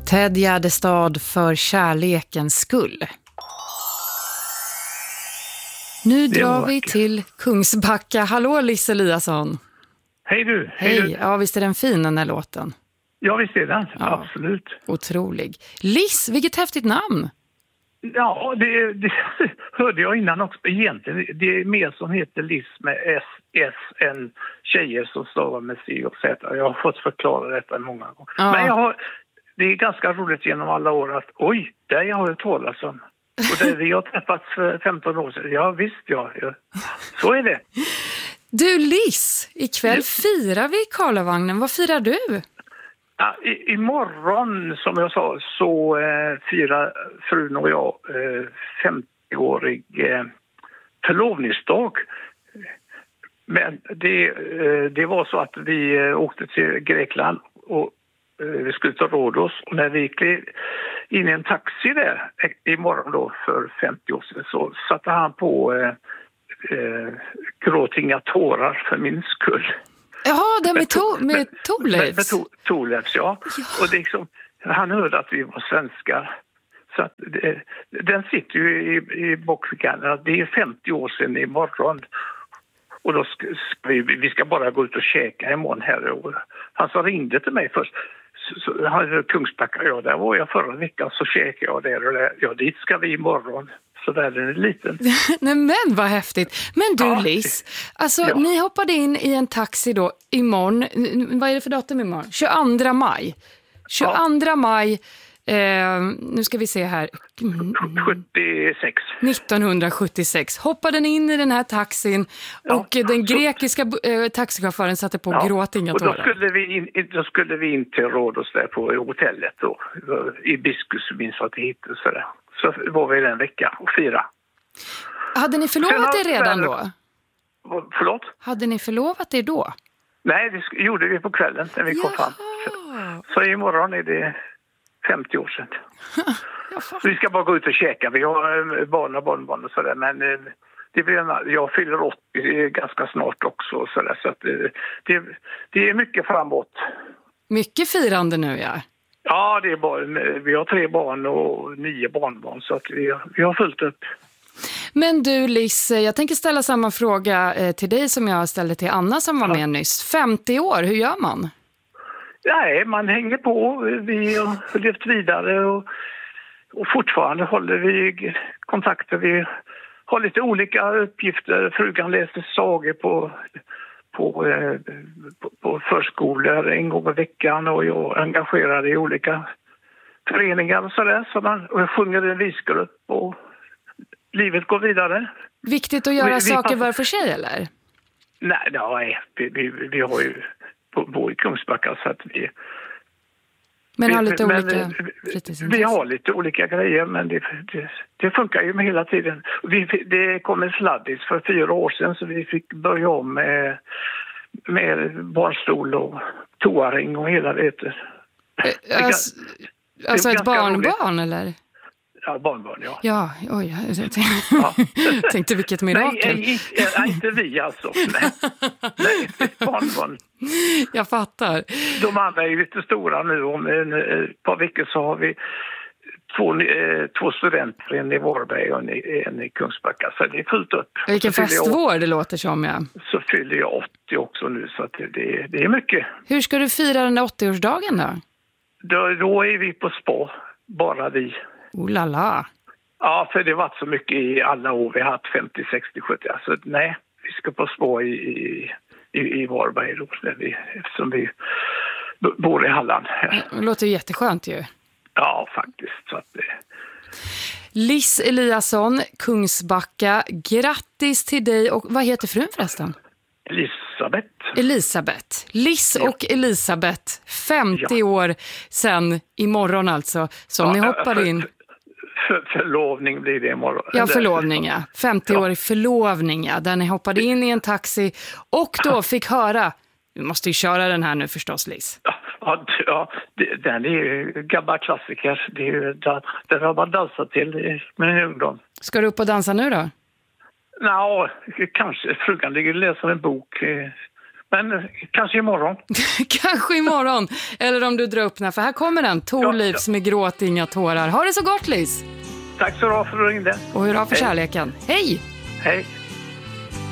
Ted Gärdestad, För kärlekens skull. Nu drar vi till Kungsbacka. Hallå Liss Eliasson. Hej du. Hej. Ja, visst är den fin den här låten? Ja, visst är den. Ja. Absolut. Otrolig. Liss, vilket häftigt namn. Ja, det hörde jag innan också. Egentligen, det är mer som heter Liss med S än tjejer som stavar med C och Z. Jag har fått förklara detta många gånger. Ja. Men det är ganska roligt genom alla år att det jag har talat om. Och vi har träffats för 15 år sedan. Ja, visst, ja. Så är det. Du Liss, ikväll firar vi Karlavagnen. Vad firar du? Ja, imorgon, som jag sa, så firar frun och jag 50-årig förlovningsdag. Men det var så att vi åkte till Grekland och vi skulle ta Rhodos. Och när vi gick in i en taxi där imorgon då för 50 år sedan så satte han på gråt inga tårar för min skull. Jaha, det med Thorleifs. Med Thorleifs, ja. Och liksom, han hörde att vi var svenskar. Så att den sitter ju i boxfickan. Det är 50 år sedan imorgon. Och då ska vi ska bara gå ut och käka imorgon här. Och han som ringde till mig först. Så hade Kungsbacka, ja, där var jag förra veckan, så käkade jag där och där. Ja, dit ska vi imorgon. Så där är det liten. Nej men vad häftigt. Men du Liss, alltså ni hoppade in i en taxi då imorgon. Vad är det för datum imorgon? 22 maj. 22 maj, nu ska vi se här. 76. 1976. Hoppade ni in i den här taxin och den grekiska taxichauffören satte på gråt inga tårar. Och då skulle vi in till Rhodos där på hotellet då. I Biskus, minns att det hette sådär. Så var vi den veckan och fira. Hade ni förlovat er redan då? Förlåt? Hade ni förlovat er då? Nej, det gjorde vi på kvällen när vi kom fram. Så imorgon är det 50 år sedan. Vi ska bara gå ut och käka. Vi har barn och barnbarn och sådär. Men jag fyller 80 ganska snart också. Så att det är mycket framåt. Mycket firande nu, ja. Ja, vi har 3 barn och 9 barnbarn, så att vi har fullt upp. Men du Liss, jag tänker ställa samma fråga till dig som jag ställde till Anna som var med nyss. 50 år, hur gör man? Nej, man hänger på. Vi har levt vidare och fortfarande håller vi kontakter. Vi har lite olika uppgifter. Frugan läser sagor på förskolor en gång i veckan och jag är engagerad i olika föreningar och sådär. Och jag sjunger i en visgrupp och livet går vidare. Viktigt att göra saker var för sig, eller? Nej, vi har ju bo i Kungsbacka så att vi... Men har lite olika fritidsintressen? Vi har lite olika grejer, men det funkar ju med hela tiden. Det kom en sladdis för 4 år sedan så vi fick börja om med barnstol och toaring och hela det. Alltså ett barnbarn, roligt. Eller? Ja, barnbarn, ja. Ja, oj, jag tänkte vilket mirakel. Nej, inte vi alltså. Nej, barnbarn. Jag fattar. De andra är lite stora nu. Om ett par veckor så har vi 2 studenter, en i Varberg och en i Kungsbacka. Så det är fullt upp. Vilken festvår det låter som, ja. Så fyller jag 80 också nu, så att det är mycket. Hur ska du fira den där 80-årsdagen då? Då är vi på spa, bara vi. Oh la la. Ja, för det har varit så mycket i alla år. Vi har haft 50, 60, 70. Alltså nej, vi ska på spa i Varberg då, eftersom vi bor i Halland. Det låter jätteskönt ju. Ja, faktiskt. Så att Liss Eliasson, Kungsbacka, grattis till dig. Och vad heter frun förresten? Elisabeth. Liss och Elisabeth, 50 år sedan imorgon alltså, som ni hoppar in. Förlovning blir det imorgon. Ja, förlovning, ja. 50-årig förlovning, ja, där ni hoppade in i en taxi och då fick höra, du måste ju köra den här nu förstås, Liss. Ja, den är ju gammal klassiker. Den har man dansat till med en ungdom. Ska du upp och dansa nu då? Ja, kanske. Frugan ligger och läser en bok Men kanske imorgon. Kanske imorgon. Eller om du drar upp den, för här kommer den. Thorleifs med gråt, inga tårar. Ha det så gott, Lis. Tack så bra för att du ringde. Och hur har för kärleken. Hej! Hej.